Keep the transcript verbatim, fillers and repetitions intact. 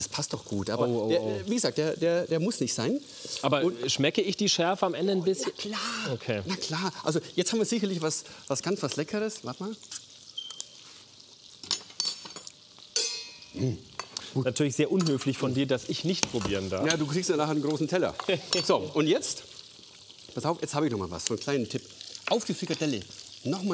Das passt doch gut. Aber Oh, oh, der, oh. wie gesagt, der, der, der muss nicht sein. Aber Und- schmecke ich die Schärfe am Ende ein bisschen? Na klar, Okay. na klar. Also jetzt haben wir sicherlich was, was ganz was Leckeres. Warte mal. Natürlich sehr unhöflich von dir, dass ich nicht probieren darf. Ja, du kriegst ja nachher einen großen Teller. So, und jetzt, pass auf, jetzt habe ich noch mal was, so einen kleinen Tipp. Auf die Frikadelle noch mal